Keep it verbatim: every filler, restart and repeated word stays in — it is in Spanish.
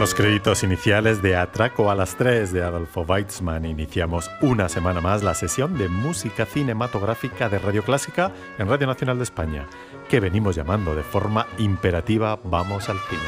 los créditos iniciales de Atraco a las tres de Adolfo Weitzman, iniciamos una semana más la sesión de música cinematográfica de Radio Clásica en Radio Nacional de España, que venimos llamando de forma imperativa Vamos al Cine.